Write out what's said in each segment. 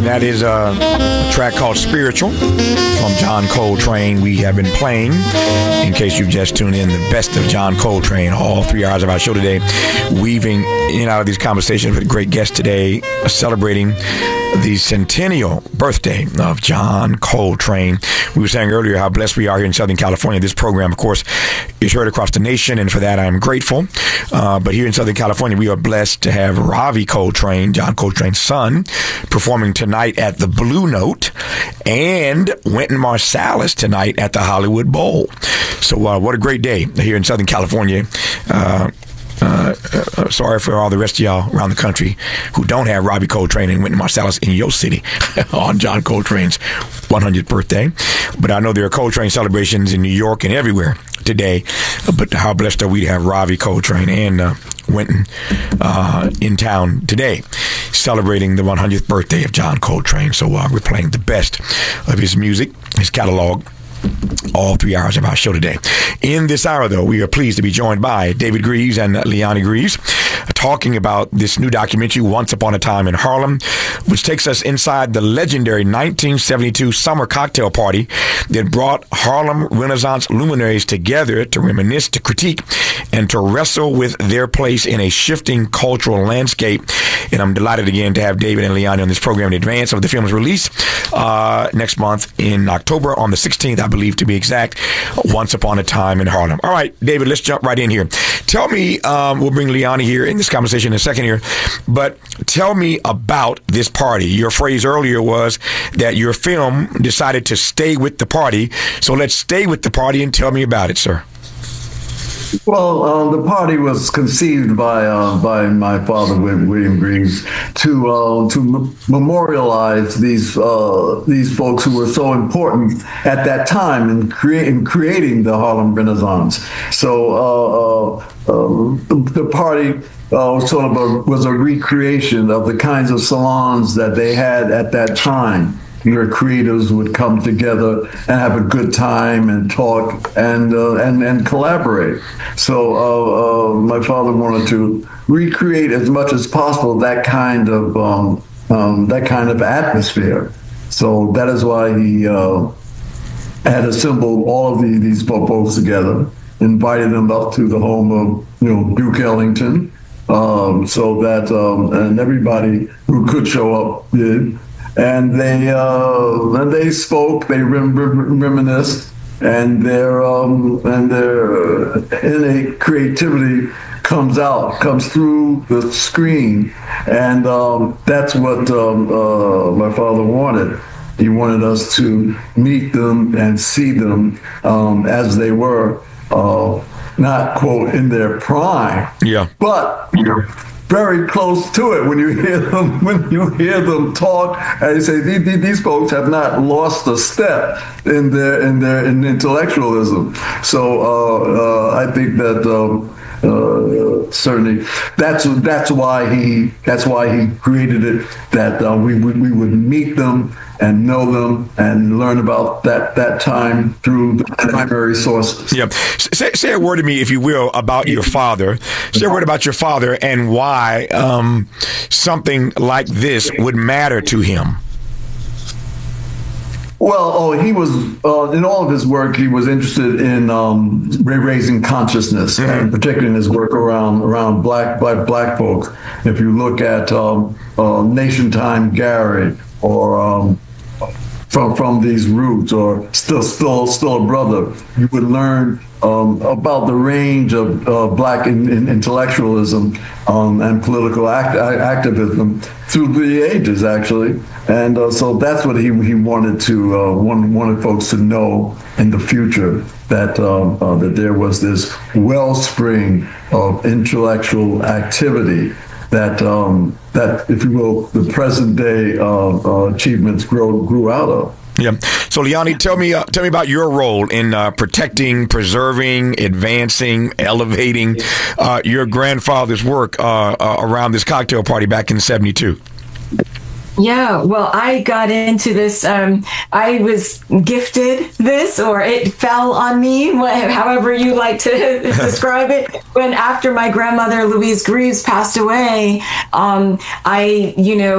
that is a track called Spiritual from John Coltrane. We have been playing, in case you've just tuned in, the best of John Coltrane, all 3 hours of our show today, weaving in and out of these conversations with great guests today, celebrating the centennial birthday of John Coltrane. We were saying earlier how blessed we are here in Southern California. This program, of course, is heard across the nation, and for that I am grateful. But here in Southern California, we are blessed to have Ravi Coltrane, John Coltrane's son, performing tonight at the Blue Note, and Wynton Marsalis tonight at the Hollywood Bowl. So what a great day here in Southern California. Sorry for all the rest of y'all around the country who don't have Ravi Coltrane and Wynton Marsalis in your city on John Coltrane's 100th birthday. But I know there are Coltrane celebrations in New York and everywhere today. But how blessed are we to have Ravi Coltrane and Wynton in town today, celebrating the 100th birthday of John Coltrane. So we're playing the best of his music, his catalog, all 3 hours of our show today. In this hour, though, we are pleased to be joined by David Greaves and Leonie Greaves, talking about this new documentary, Once Upon a Time in Harlem, which takes us inside the legendary 1972 summer cocktail party that brought Harlem Renaissance luminaries together to reminisce, to critique, and to wrestle with their place in a shifting cultural landscape. And I'm delighted again to have David and Leonie on this program in advance of the film's release next month in October, on the 16th, I believe, to be exact, Once Upon a Time in Harlem. All right, David, let's jump right in here. Tell me, we'll bring Leonie here in this conversation in a second here, but tell me about this party. Your phrase earlier was that your film decided to stay with the party, so let's stay with the party and tell me about it, sir. Well, the party was conceived by my father, William Greaves, to memorialize these folks who were so important at that time in creating the Harlem Renaissance. So the party was a recreation of the kinds of salons that they had at that time, where creatives would come together and have a good time and talk and collaborate. So my father wanted to recreate as much as possible that kind of atmosphere. So that is why he had assembled all of these folks together, invited them up to the home of Duke Ellington, so that and everybody who could show up did. And they spoke, they reminisced, and their innate creativity comes through the screen, and that's what my father wanted. He wanted us to meet them and see them as they were, not quote in their prime, but very close to it when you hear them talk, and you say these folks have not lost a step in their intellectualism. So I think that certainly that's why he created it, that we would meet them and know them and learn about that time through the primary sources. Yeah. Say a word to me, if you will, about your father. Say a word about your father and why something like this would matter to him. Well, he was, in all of his work, he was interested in raising consciousness, and particularly in his work around black folks. If you look at Nation Time Gary, or from these roots, or still a brother, you would learn about the range of black intellectualism and political activism through the ages, actually. And so that's what he wanted wanted folks to know in the future, that that there was this wellspring of intellectual activity that, if you will, the present day achievements grew out of. Yeah. So, Leonie, tell me about your role in protecting, preserving, advancing, elevating your grandfather's work around this cocktail party back in '72. Yeah, well, I got into this. I was gifted this, or it fell on me, however you like to describe it. When after my grandmother Louise Greaves passed away, I,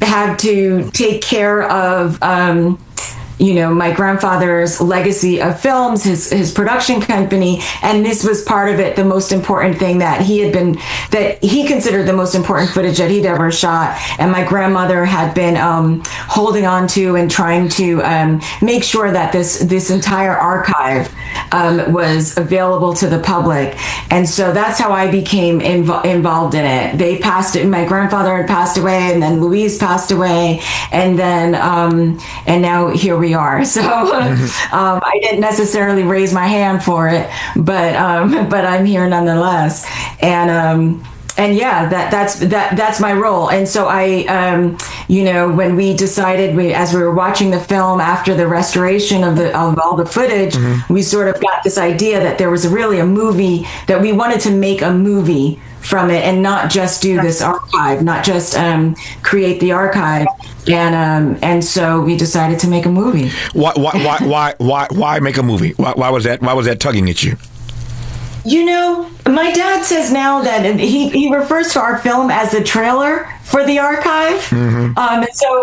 had to take care of my grandfather's legacy of films, his production company, and this was part of it. The most important thing that he considered the most important footage that he'd ever shot, and my grandmother had been holding on to and trying to make sure that this entire archive was available to the public. And so that's how I became involved in it. They passed it. My grandfather had passed away, and then Louise passed away, and then and now here we are. So I didn't necessarily raise my hand for it, but I'm here nonetheless. And yeah, that's my role. And so I, when we decided, as we were watching the film after the restoration of all the footage, we sort of got this idea that there was really a movie, that we wanted to make a movie from it and not just do this archive, not just create the archive. And so we decided to make a movie. Why make a movie? Why was that tugging at you? My dad says now that he refers to our film as the trailer for the archive. So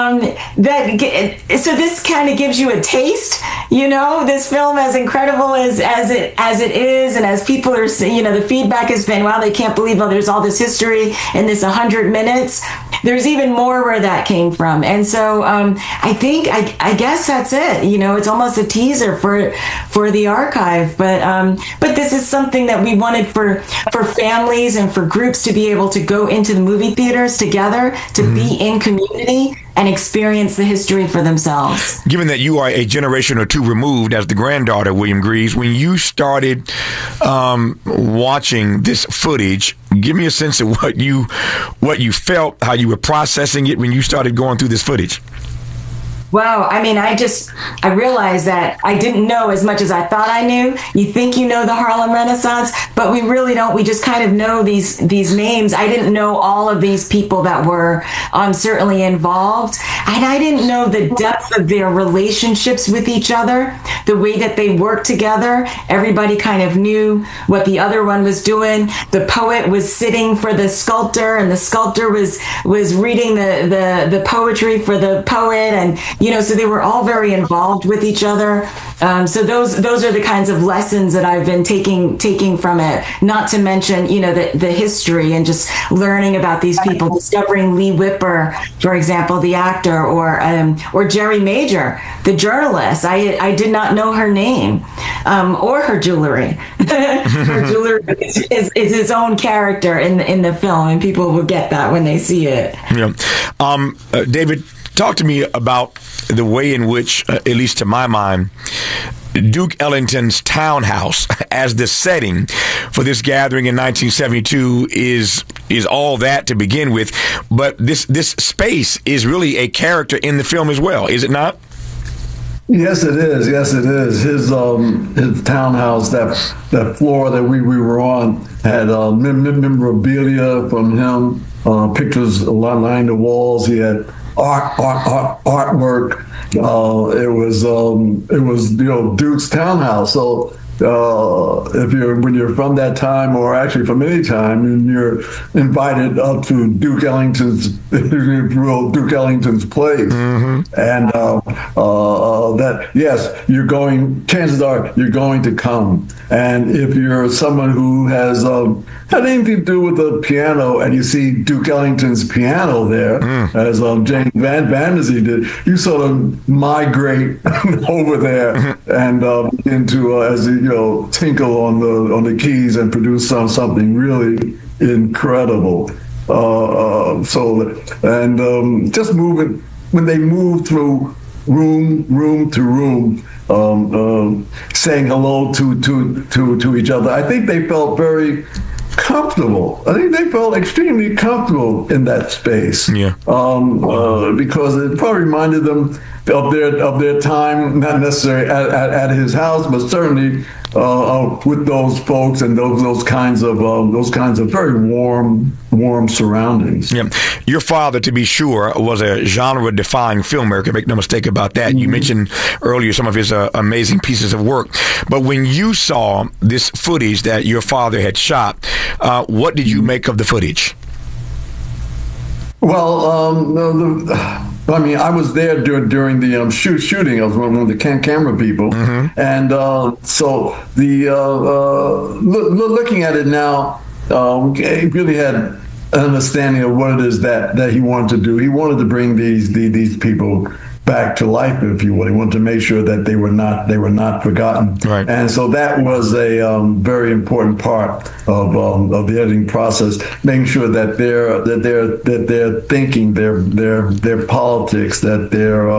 this kind of gives you a taste, this film, as incredible as it is, and as people are saying, the feedback has been, wow, they can't believe there's all this history in this 100 minutes. There's even more where that came from. And so I guess that's it. It's almost a teaser for the archive, but this is something that we wanted for families and for groups to be able to go into the movie theaters together, to be in community and experience the history for themselves. Given that you are a generation or two removed as the granddaughter of William Greaves, when you started watching this footage, give me a sense of what you felt, how you were processing it when you started going through this footage. Wow. I mean, I realized that I didn't know as much as I thought I knew. You think you know the Harlem Renaissance, but we really don't. We just kind of know these names. I didn't know all of these people that were certainly involved. And I didn't know the depth of their relationships with each other, the way that they worked together. Everybody kind of knew what the other one was doing. The poet was sitting for the sculptor, and the sculptor was reading the poetry for the poet. And so they were all very involved with each other. So those are the kinds of lessons that I've been taking from it. Not to mention, the history and just learning about these people, discovering Lee Whipper, for example, the actor, or Jerry Major, the journalist. I did not know her name or her jewelry. Her jewelry is his own character in the film, and people will get that when they see it. Yeah, David, talk to me about the way in which, at least to my mind, Duke Ellington's townhouse as the setting for this gathering in 1972 is all that to begin with. But this space is really a character in the film as well, is it not? Yes, it is. Yes, it is. His townhouse, that floor that we were on, had memorabilia from him, pictures lined the walls. He had artwork. It was Duke's townhouse. So when you're from that time, or actually from any time, and you're invited up to Duke Ellington's place, and that, yes, you're going. Chances are you're going to come. And if you're someone who has had anything to do with the piano, and you see Duke Ellington's piano there, as James Van Vandersee did, you sort of migrate over there and into tinkle on the keys and produce something really incredible. Just moving, when they move through room to room, saying hello to each other, I think they felt very comfortable. I think they felt extremely comfortable in that space. Yeah. Because it probably reminded them of their time, not necessarily at his house, but certainly with those folks and those kinds of very warm surroundings. Yeah. Your father, to be sure, was a genre-defying filmmaker. Make no mistake about that. You mentioned earlier some of his amazing pieces of work. But when you saw this footage that your father had shot, what did you make of the footage? Well, I mean, I was there during the shooting. I was one of the camera people, and so looking at it now, he really had an understanding of what it is that he wanted to do. He wanted to bring these people back to life, if you will. He wanted to make sure that they were not forgotten. Right. And so that was a very important part of the editing process, making sure that their thinking, their politics, that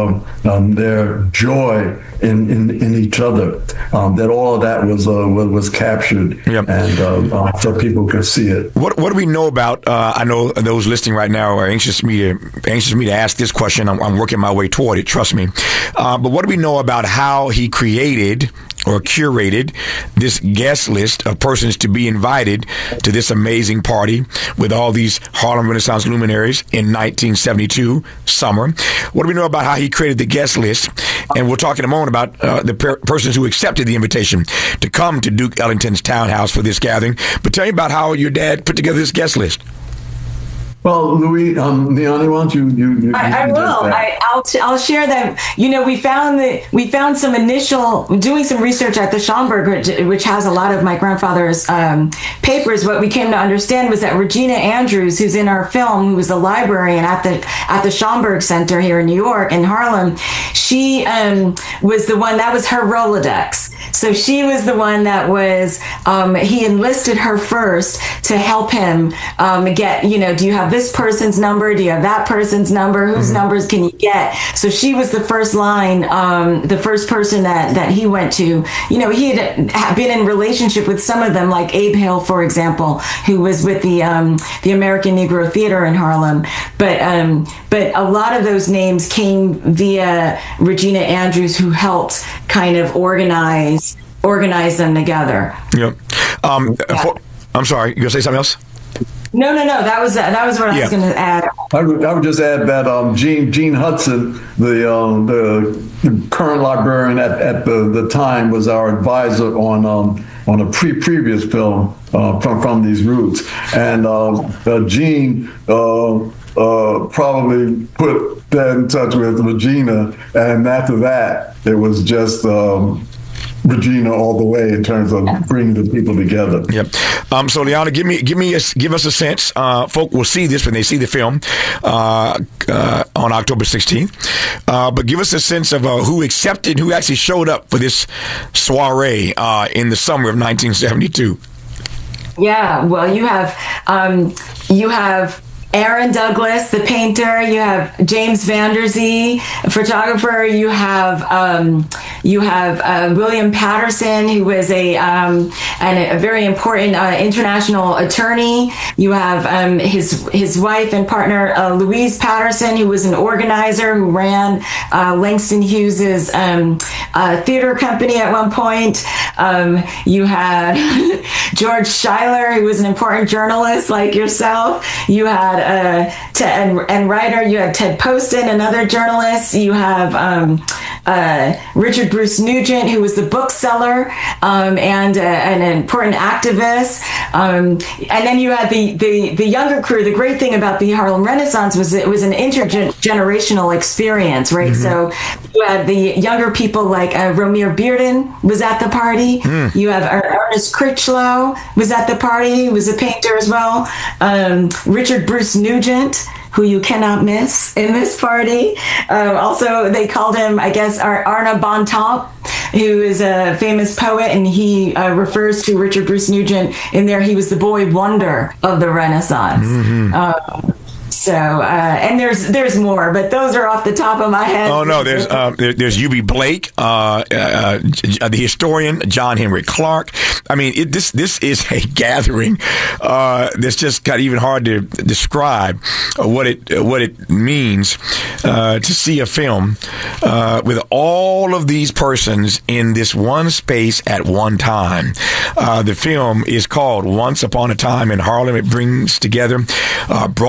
their joy in each other, that all of that was captured, and so people could see it. What do we know about? I know those listening right now are anxious me to ask this question. I'm working my way toward it. Trust me. But what do we know about how he created or curated this guest list of persons to be invited to this amazing party with all these Harlem Renaissance luminaries in 1972 summer? What do we know about how he created the guest list? And we'll talk in a moment about the persons who accepted the invitation to come to Duke Ellington's townhouse for this gathering. But tell me about how your dad put together this guest list. Well, Louis, Leonie, why don't you I will. I'll share that. You know, we found some initial, doing some research at the Schomburg, which has a lot of my grandfather's papers. What we came to understand was that Regina Andrews, who's in our film, who was a librarian at the Schomburg Center here in New York, in Harlem, she was the one, that was her Rolodex. So she was the one that was, he enlisted her first to help him get, you know, do you have this person's number? Do you have that person's number? Whose numbers can you get? So she was the first line, the first person that he went to. You know, he had been in relationship with some of them, like Abe Hill, for example, who was with the American Negro Theater in Harlem. But a lot of those names came via Regina Andrews, who helped kind of organize them together. Yeah. I'm sorry, you gonna say something else? No. That was what I was going to add. I would just add that Gene Hudson, the current librarian at the time, was our advisor on a previous film from these roots, and Gene probably put that in touch with Regina, and after that it was just Regina all the way in terms of bringing the people together. Yep. So, Leona, give us a sense. Folk will see this when they see the film on October 16th. But give us a sense of who actually showed up for this soiree in the summer of 1972. Yeah. Well, you have Aaron Douglas, the painter. You have James Vanderzee, a photographer. You have William Patterson, who was a very important international attorney. You have his wife and partner Louise Patterson, who was an organizer who ran Langston Hughes's theater company at one point. You had George Schuyler, who was an important journalist like yourself. You had and writer. You had Ted Poston, another journalist. You have Richard Bruce Nugent, who was the bookseller and an important activist. And then you had the younger crew. The great thing about the Harlem Renaissance was it was an intergenerational experience, right? Mm-hmm. So you had the younger people like Romare Bearden was at the party. You have Ernest Critchlow was at the party. He was a painter as well. Richard Bruce Nugent, who you cannot miss in this party. Also, they called him, I guess, Arna Bontemps, who is a famous poet, and he refers to Richard Bruce Nugent in there. He was the boy wonder of the Renaissance. Mm-hmm. And there's more, but those are off the top of my head. Oh no, there's U.B. Blake, the historian John Henry Clark. I mean, this is a gathering that's just kind of even hard to describe what it means to see a film with all of these persons in this one space at one time. The film is called Once Upon a Time in Harlem. It brought together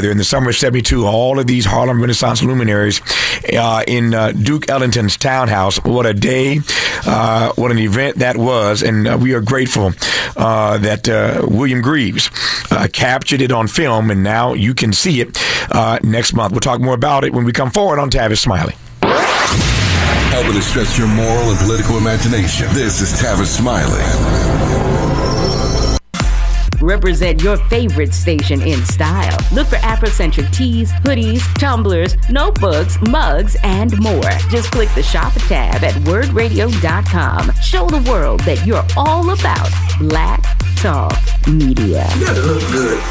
together in the summer of 72, all of these Harlem Renaissance luminaries in Duke Ellington's townhouse. What a day, what an event that was. And we are grateful that William Greaves captured it on film, and now you can see it next month. We'll talk more about it when we come forward on Tavis Smiley. Helping to stretch your moral and political imagination. This is Tavis Smiley. Represent your favorite station in style. Look for Afrocentric tees, hoodies, tumblers, notebooks, mugs, and more. Just click the Shop tab at wordradio.com. Show the world that you're all about Black Talk Media. You gotta look good.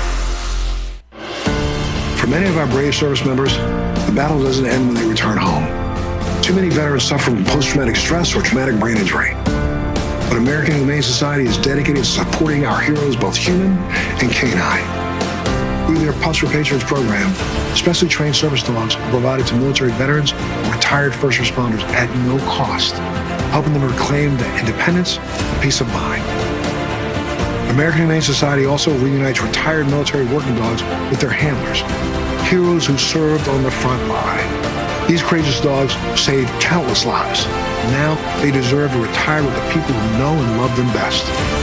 For many of our brave service members, the battle doesn't end when they return home. Too many veterans suffer from post-traumatic stress or traumatic brain injury. But American Humane Society is dedicated to supporting our heroes, both human and canine. Through their Pups for Patriots program, specially trained service dogs are provided to military veterans and retired first responders at no cost, helping them reclaim their independence and peace of mind. American Humane Society also reunites retired military working dogs with their handlers, heroes who served on the front line. These courageous dogs saved countless lives. Now they deserve to retire with the people who know and love them best.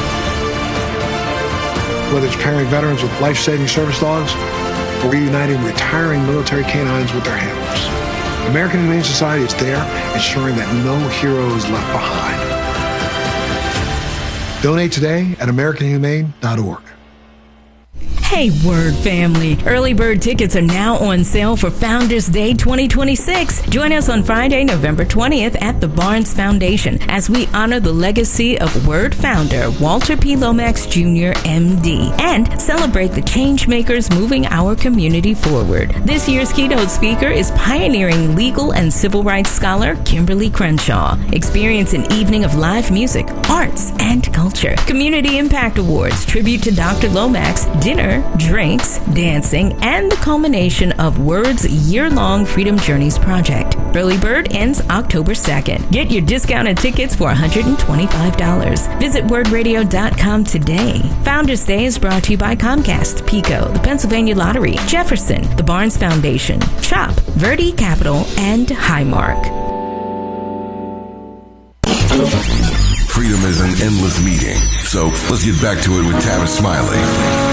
Whether it's pairing veterans with life-saving service dogs or reuniting retiring military canines with their handlers, American Humane Society is there ensuring that no hero is left behind. Donate today at AmericanHumane.org. Hey, Word family. Early bird tickets are now on sale for Founders Day 2026. Join us on Friday, November 20th at the Barnes Foundation as we honor the legacy of Word founder Walter P. Lomax Jr., MD, and celebrate the change makers moving our community forward. This year's keynote speaker is pioneering legal and civil rights scholar Kimberly Crenshaw. Experience an evening of live music, arts, and culture. Community Impact Awards, tribute to Dr. Lomax, dinner, drinks, dancing, and the culmination of Word's year-long Freedom Journeys project. Early bird ends October 2nd. Get your discounted tickets for $125. Visit wordradio.com today. Founders Day is brought to you by Comcast, PECO, the Pennsylvania Lottery, Jefferson, the Barnes Foundation, CHOP, Verde Capital, and Highmark. Freedom is an endless meeting, so let's get back to it with Tavis Smiley.